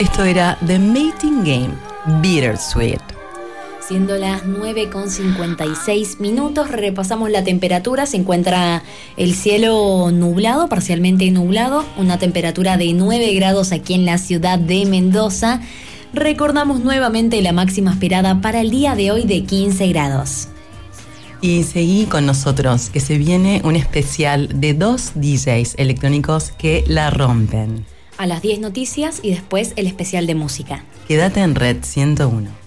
Esto era The Mating Game, Bittersweet. Siendo las 9:56, repasamos la temperatura. Se encuentra el cielo nublado, parcialmente nublado, una temperatura de 9 grados aquí en la ciudad de Mendoza. Recordamos nuevamente la máxima esperada para el día de hoy de 15 grados. Y seguí con nosotros, que se viene un especial de 2 DJs electrónicos que la rompen. A las 10 noticias y después el especial de música. Quédate en Red 101.